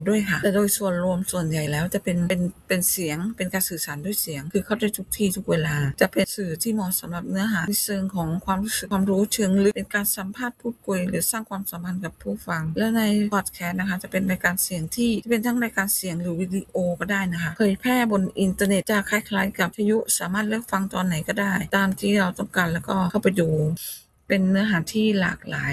ด้วยค่ะแต่โดยส่วนรวมส่วนใหญ่แล้วจะเป็นเสียงเป็นการสื่อสารด้วยเสียงคือเข้าได้ทุกที่ทุกเวลาจะเป็นสื่อที่เหมาะสำหรับเนื้อหาในเชิงของความรู้สึกความรู้เชิงลึกเป็นการสัมภาษณ์พูดคุยหรือสร้างความสัมพันธ์กับผู้ฟังและในพอดแคสต์นะคะจะเป็นรายการเสียงที่เป็นทั้งรายการเสียงหรือวิดีโอก็ได้นะคะเผยแพร่บนอินเทอร์เน็ตจะคล้ายๆกับวิทยุสามารถเลือกฟังตอนไหนก็ได้ตามที่เราต้องการแล้วก็เข้าไปดูเป็นเนื้อหาที่หลากหลาย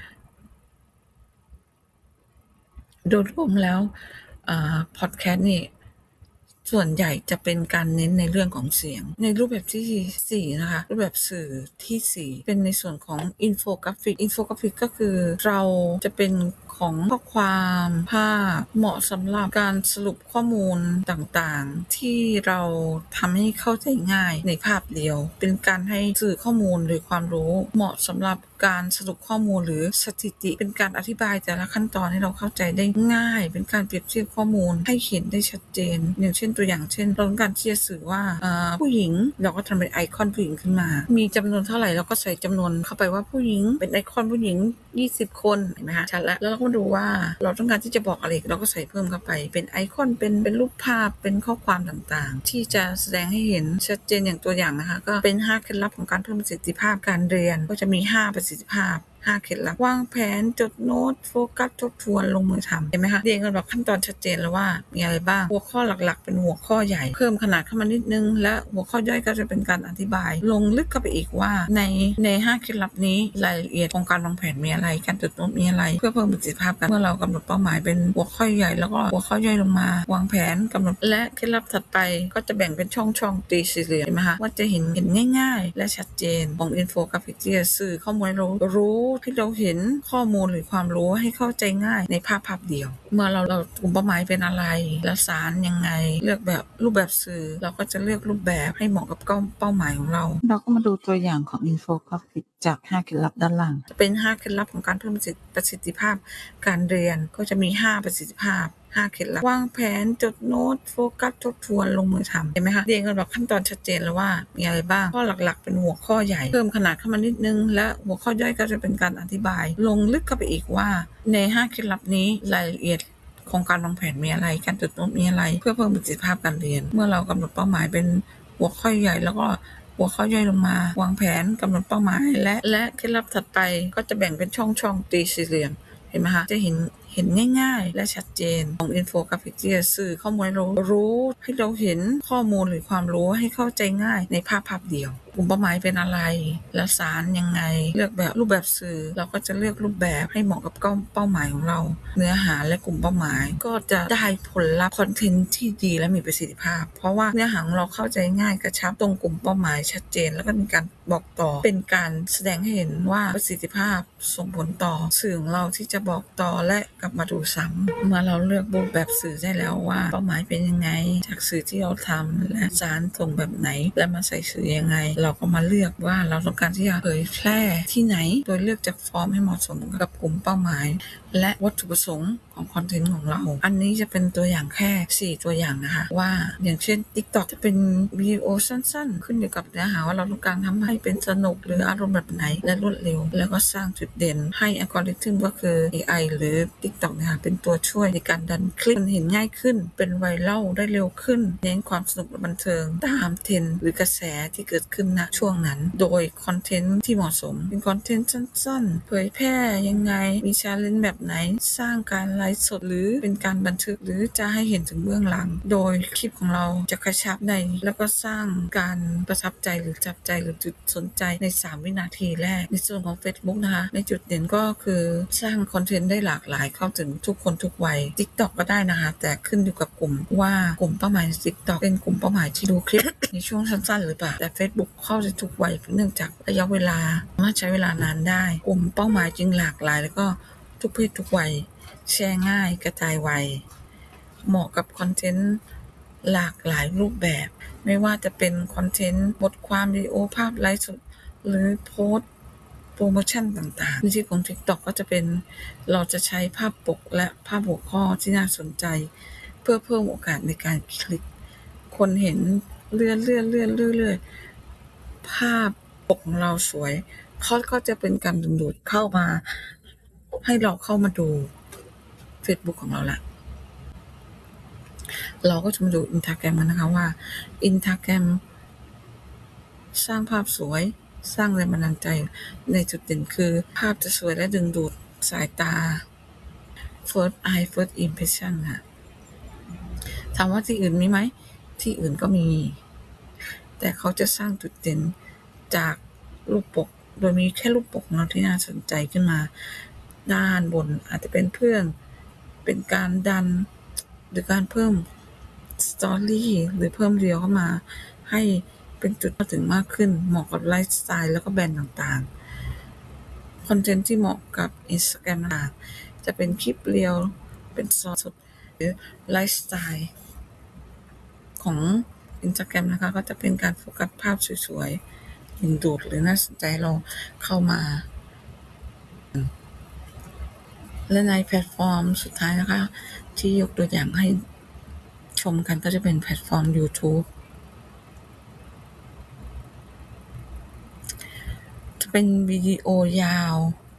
โดยรวมแล้วพอดแคสต์นี่ส่วนใหญ่จะเป็นการเน้นในเรื่องของเสียงในรูปแบบที่4นะคะรูปแบบสื่อที่4เป็นในส่วนของอินโฟกราฟิกก็คือเราจะเป็นของข้อความภาพเหมาะสำหรับการสรุปข้อมูลต่างๆที่เราทำให้เข้าใจง่ายในภาพเดียวเป็นการให้สื่อข้อมูลหรือความรู้เหมาะสำหรับการสรุปข้อมูลหรือสถิติเป็นการอธิบายแต่ละขั้นตอนให้เราเข้าใจได้ง่ายเป็นการเปรียบเทียบข้อมูลให้เห็นได้ชัดเจนอย่างเช่นตัวอย่างเช่นเราต้องการที่จะสื่อว่าผู้หญิงเราก็ทำเป็นไอคอนผู้หญิงขึ้นมามีจำนวนเท่าไหร่เราก็ใส่จำนวนเข้าไปว่าผู้หญิงเป็นไอคอนผู้หญิง20คนเห็นไหมคะชัดแล้วเราก็ดูว่าเราต้องการที่จะบอกอะไรเราก็ใส่เพิ่มเข้าไปเป็นไอคอนเป็นรูปภาพเป็นข้อความต่างๆที่จะแสดงให้เห็นชัดเจนอย่างตัวอย่างนะคะก็เป็น5เคล็ดลับของการเพิ่มประสิทธิภาพการเรียนก็จะมี5ประสิทธิภาพ5เคล็ดลับวางแผนจดโน้ตโฟกัสทบทวนลงมือทำเห็นไหมคะเรียนกันแบบขั้นตอนชัดเจนแล้วว่ามีอะไรบ้างหัวข้อหลักๆเป็นหัวข้อใหญ่เพิ่มขนาดเข้ามานิดนึงและหัวข้อย่อยก็จะเป็นการอธิบายลงลึกเข้าไปอีกว่าใน5เคล็ดลับนี้รายละเอียดของการวางแผนมีอะไรการจดโน้ตมีอะไรเพื่อเพิ่มประสิทธิภาพกันเมื่อเรากำหนดเป้าหมายเป็นหัวข้อใหญ่แล้วก็หัวข้อย่อยลงมาวางแผนกำหนดและเคล็ดลับถัดไปก็จะแบ่งเป็นช่องตีสี่เหลี่ยมเห็นไหมคะว่าจะเห็นง่ายๆและชัดเจนของอินโฟกราฟิกที่จะสื่อข้อมูลให้เรารู้ให้เราเห็นข้อมูลหรือความรู้ให้เข้าใจง่ายในภาพเดียวเมื่อเรากลุ่มเป้าหมายเป็นอะไรและสารยังไงเลือกแบบรูปแบบสื่อเราก็จะเลือกรูปแบบให้เหมาะกับเป้าหมายของเราก็มาดูตัวอย่างของอินโฟกราฟิกจาก5เคล็ดลับด้านล่างจะเป็น5เคล็ดลับของการเพิ่มประสิทธิภาพการเรียนก็จะมี5ประสิทธิภาพ5เคล็ดลับวางแผนจดโน้ตโฟกัสทบทวนลงมือทำเห็นไหมคะเรียนกันแบบขั้นตอนชัดเจนแล้วว่ามีอะไรบ้างข้อหลักๆเป็นหัวข้อใหญ่เพิ่มขนาดเข้ามานิดนึงและหัวข้อย่อยก็จะเป็นการอธิบายลงลึกเข้าไปอีกว่าใน5เคล็ดลับนี้รายละเอียดของการวางแผนมีอะไรการจดโน้ตมีอะไรเพื่อเพิ่มประสิทธิภาพการเรียนเมื่อเรากำหนดเป้าหมายเป็นหัวข้อใหญ่แล้วก็หัวข้อย่อยลงมาวางแผนกำหนดเป้าหมายและเคล็ดลับถัดไปก็จะแบ่งเป็นช่องตีสี่เหลี่ยม เห็นไหมคะจะเห็นง่ายๆและชัดเจนของอินโฟกราฟิกที่จะสื่อข้อมูลให้เรารู้ให้เราเห็นข้อมูลหรือความรู้ให้เข้าใจง่ายในภาพเดียวกลุ่มเป้าหมายเป็นอะไรและสารยังไงเลือกแบบรูปแบบสื่อเราก็จะเลือกรูปแบบให้เหมาะกับเป้าหมายของเราเนื้อหาและกลุ่มเป้าหมายก็จะได้ผลลัพธ์คอนเทนต์ที่ดีและมีประสิทธิภาพเพราะว่าเนื้อหาของเราเข้าใจง่ายกระชับตรงกลุ่มเป้าหมายชัดเจนแล้วก็มีการบอกต่อเป็นการแสดงให้เห็นว่าประสิทธิภาพส่งผลต่อสื่อของเราที่จะบอกต่อและกลับมาดูซ้ำเมื่อเราเลือกรูปแบบสื่อได้แล้วว่าเป้าหมายเป็นยังไงจากสื่อที่เราทำและสารส่งแบบไหนและมาใส่สื่อยังไงเราก็มาเลือกว่าเราต้องการที่จะเผยแพร่ที่ไหนโดยเลือกจากฟอร์มให้เหมาะสมกับกลุ่มเป้าหมายและวัตถุประสงค์ของคอนเทนต์ของเราอันนี้จะเป็นตัวอย่างแค่4ตัวอย่างนะคะว่าอย่างเช่น TikTok จะเป็นวิดีโอสั้นๆขึ้นอยู่กับเนื้อหาว่าเราต้องการทำให้เป็นสนุกหรืออารมณ์แบบไหนและรวดเร็วแล้วก็สร้างจุดเด่นให้อัลกอริทึมก็คือ AI หรือ TikTok นะคะเป็นตัวช่วยในการดันคลิปมันเห็นง่ายขึ้นเป็นไวรัลได้เร็วขึ้นเน้นความสนุกและบันเทิงตามเทรนด์หรือกระแสที่เกิดขึ้นณช่วงนั้นโดยคอนเทนต์ที่เหมาะสมเป็นคอนเทนต์สั้นๆเผยแพร่ยังไงมีชาเลนจ์แบบไหนสร้างการไลฟ์สดหรือเป็นการบันทึกหรือจะให้เห็นถึงเบื้องหลังโดยคลิปของเราจะกระชับในแล้วก็สร้างการประทับใจหรือจับใจหรือจุดสนใจใน3วินาทีแรกในส่วนของ Facebook นะคะในจุดเด่นก็คือสร้างคอนเทนต์ได้หลากหลายเข้าถึงทุกคนทุกวัย TikTok ก็ได้นะคะแต่ขึ้นอยู่กับกลุ่มว่ากลุ่มเป้าหมายใน TikTok เป็นกลุ่มเป้าหมายที่ดูคลิปในช่วงสั้นๆหรือเปล่าแต่ Facebook เข้าถึงทุกวัยเนื่องจากระยะเวลาสามารถใช้เวลานานได้กลุ่มเป้าหมายจึงหลากหลายแล้วก็ทุกเพศทุกวัยแชร์ง่ายกระจายไวเหมาะกับคอนเทนต์หลากหลายรูปแบบไม่ว่าจะเป็นคอนเทนต์บทความวิดีโอภาพไลฟ์สดหรือโพสต์โปรโมชั่นต่างๆวิธีของ TikTok ก็จะเป็นเราจะใช้ภาพปกและภาพหัวข้อที่น่าสนใจเพื่อเพิ่มโอกาสในการคลิกคนเห็นเลื่อนเลื่อนเลื่อนเลื่อนเลื่อนภาพปกของเราสวยเขาก็จะเป็นการดึงดูดเข้ามาให้เราเข้ามาดู Facebook ของเราละเราก็จะมาดู Instagram กันนะคะว่า Instagram สร้างภาพสวยสร้างแรงบันดาลใจในจุดเด่นคือภาพจะสวยและดึงดูดสายตา First Eye First Impression ค่ะถามว่าที่อื่นมีไหมที่อื่นก็มีแต่เขาจะสร้างจุดเด่นจากรูปปกโดยมีแค่รูปปกที่น่าสนใจขึ้นมาด้านบนอาจจะเป็นเพื่อนเป็นการดันหรือการเพิ่มสตอรี่หรือเพิ่มเรียวเข้ามาให้เป็นจุดเข้าถึงมากขึ้นเหมาะกับไลฟ์สไตล์แล้วก็แบรนด์ต่างๆคอนเทนต์ที่เหมาะกับ Instagram จะเป็นคลิปเรียวเป็นสดหรือไลฟ์สไตล์ของ Instagram นะคะก็จะเป็นการโฟกัสภาพสวยๆดึงดูดหรือน่าสนใจเราเข้ามาและในแพลตฟอร์มสุดท้ายนะคะที่ยกตัวอย่างให้ชมกันก็จะเป็นแพลตฟอร์ม YouTube จะเป็นวิดีโอยาว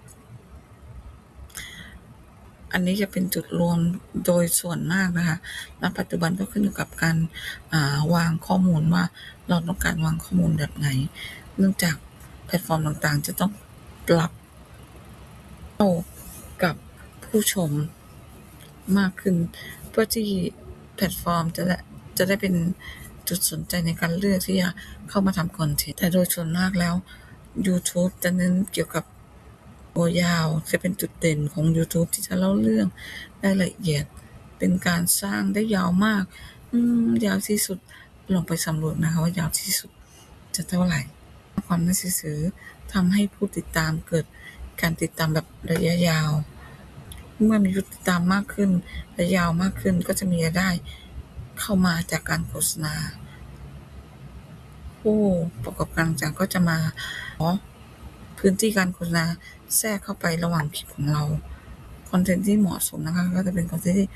อันนี้จะเป็นจุดรวมโดยส่วนมากนะคะณปัจจุบันก็ขึ้นอยู่กับการวางข้อมูลว่าเราต้องการวางข้อมูลแบบไหนเนื่องจากแพลตฟอร์มต่างๆจะต้องปรับเข้ากับผู้ชมมากขึ้นเพื่อที่แพลตฟอร์มจะได้เป็นจุดสนใจในการเลือกที่จะเข้ามาทำคอนเทนต์แต่โดยส่วนมากแล้ว YouTube จะเน้นเกี่ยวกับโอยาวจะเป็นจุดเด่นของ YouTube ที่จะเล่าเรื่องได้ละเอียดเป็นการสร้างได้ยาวมากยาวที่สุดลองไปสำรวจนะคะว่ายาวที่สุดจะเท่าไหร่ความน่าเชื่อถือทำให้ผู้ติดตามเกิดการติดตามแบบระยะยาวเมื่อมีผู้ติดตามมากขึ้นและยาวมากขึ้นก็จะมีรายได้เข้ามาจากการโฆษณาผู้ประกอบการต่างก็จะมาขอพื้นที่การโฆษณาแทรกเข้าไประหว่างคลิปของเราคอนเทนต์ที่เหมาะสมนะคะก็จะเป็นคอนเทนต์ที่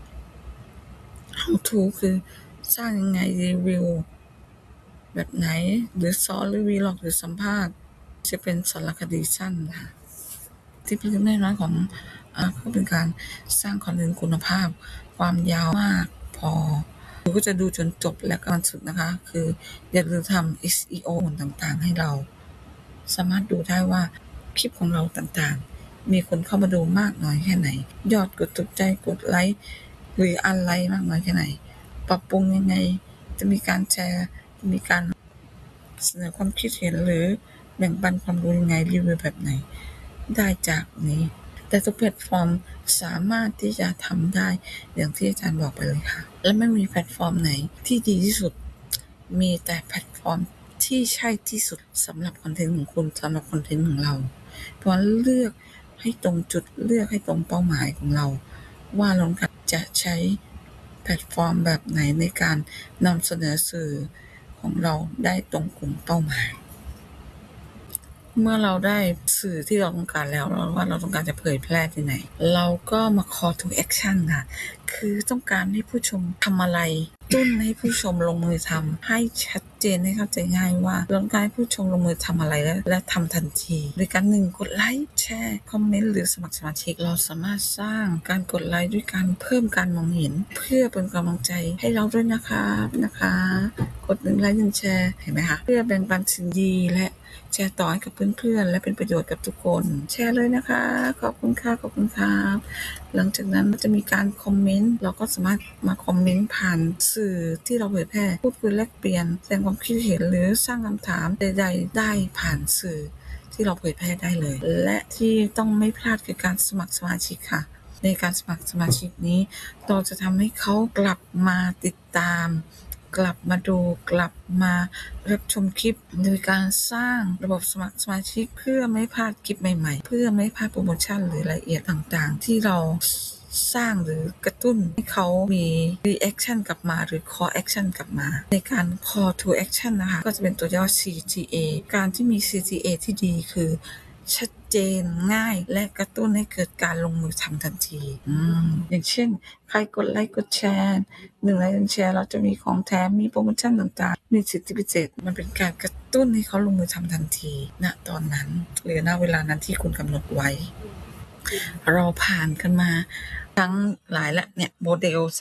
How to คือสร้างยังไงรีวิวแบบไหนหรือสอนหรือวีล็อกหรือสัมภาษณ์จะเป็นสารคดีสั้นค่ะที่เป็นแน่นอนของก็เป็นการสร้างคอนเทนต์คุณภาพความยาวมากพอก็จะดูจนจบและก็สุดนะคะคืออย่าลืมทำ SEO ต่างๆให้เราสามารถดูได้ว่าคลิปของเราต่างๆมีคนเข้ามาดูมากน้อยแค่ไหนยอดกดถูกใจกดไลค์หรืออันไลค์มากน้อยแค่ไหนปรับปรุงยังไงจะมีการแชร์จะมีการเสนอความคิดเห็นหรือแบ่งปันความรู้ยังไงรีวิวแบบไหนได้จากนี้แต่ทุกแพลตฟอร์มสามารถที่จะทำได้อย่างที่อาจารย์บอกไปเลยค่ะและไม่มีแพลตฟอร์มไหนที่ดีที่สุดมีแต่แพลตฟอร์มที่ใช่ที่สุดสำหรับคอนเทนต์ของคุณสำหรับคอนเทนต์ของเราเพราะเลือกให้ตรงจุดเลือกให้ตรงเป้าหมายของเราว่าเราจะใช้แพลตฟอร์มแบบไหนในการนำเสนอสื่อของเราได้ตรงกลุ่มเป้าหมายเมื่อเราได้สื่อที่เราต้องการแล้วว่าเราต้องการจะเผยแพร่ที่ไหนเราก็มา call to action ค่ะคือต้องการให้ผู้ชมทำอะไรตุ้นให้ผู้ชมลงมือทำให้ชัดเจนให้เข้าใจง่ายว่าเราต้องการให้ผู้ชมลงมือทำอะไรและทำทันทีโดยการ1กดไลค์แชร์คอมเมนต์หรือสมัครสมาชิกเราสามารถสร้างการกดไลค์ด้วยการเพิ่มการมองเห็นเพื่อเป็นกำลังใจให้เราด้วยนะคะกด1ไลค์1แชร์เห็นไหมคะเพื่อแบ่งปันสิ่งดีและแชร์ต่อให้กับเพื่อนๆและเป็นประโยชน์กับทุกคนแชร์เลยนะคะขอบคุณค่ะขอบคุณครับหลังจากนั้นจะมีการคอมเมนต์เราก็สามารถมาคอมเมนต์ผ่านสื่อที่เราเผยแพร่พูดคุยแลกเปลี่ยนแสดงความคิดเห็นหรือสร้างคำถามใดๆได้ผ่านสื่อที่เราเผยแพร่ได้เลยและที่ต้องไม่พลาดคือการสมัครสมาชิกค่ะในการสมัครสมาชิกนี้เราจะทำให้เขากลับมาติดตามกลับมาดูกลับมารับชมคลิปโดยการสร้างระบบสมัครสมาชิกเพื่อไม่พลาดคลิปใหม่ๆเพื่อไม่พลาดโปรโมชั่นหรือรายละเอียดต่างๆที่เราสร้างหรือกระตุ้นให้เขามี reaction กลับมาหรือ call action กลับมาในการ call to action นะคะก็จะเป็นตัวย่อ CTA การที่มี CTA ที่ดีคือชัดเจนง่ายและกระตุ้นให้เกิดการลงมือทำทันทีอย่างเช่นใครกดไลค์กดแชร์1ไลค์1แชร์เราจะมีของแถมมีโปรโมชั่นต่างๆมีสิทธิพิเศษมันเป็นการกระตุ้นให้เขาลงมือทำทันทีณตอนนั้นหรือณเวลานั้นที่คุณกำหนดไว้เราผ่านกันมาทั้งหลายและเนี่ยโมเดล